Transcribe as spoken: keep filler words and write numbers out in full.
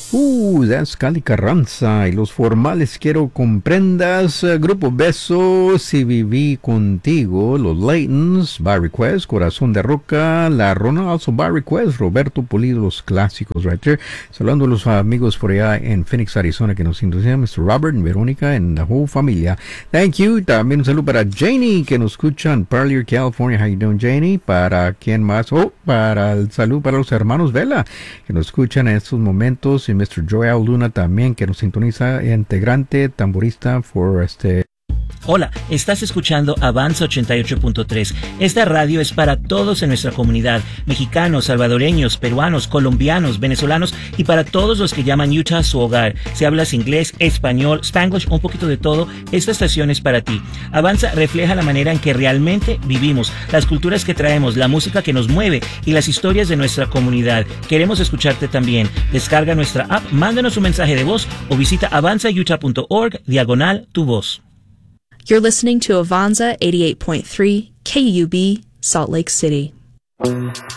Uh, that's Cali Carranza y los formales quiero comprendas. Uh, Grupo Besos, Si Viví Contigo, Los Laytons, by request, Corazón de Roca, La Rona, also by request, Roberto Pulido, los clásicos, right there. Saludando a los amigos por allá en Phoenix, Arizona, que nos sintonizan, mister Robert, Verónica, and the whole familia. Thank you. También un saludo para Janie, que nos escucha en Parlier, California. How you doing, Janie? Para quién más? Oh, para el saludo para los hermanos Vela, que nos escuchan en estos momentos. Y mister Joel Luna también, que nos sintoniza, integrante, tamborista for este... Hola, estás escuchando Avanza ochenta y ocho punto tres. Esta radio es para todos en nuestra comunidad, mexicanos, salvadoreños, peruanos, colombianos, venezolanos y para todos los que llaman Utah su hogar. Si hablas inglés, español, Spanglish, un poquito de todo, esta estación es para ti. Avanza refleja la manera en que realmente vivimos, las culturas que traemos, la música que nos mueve y las historias de nuestra comunidad. Queremos escucharte también. Descarga nuestra app, mándanos un mensaje de voz o visita avanza utah punto org diagonal tu voz. You're listening to Avanza eighty-eight point three K U B, Salt Lake City.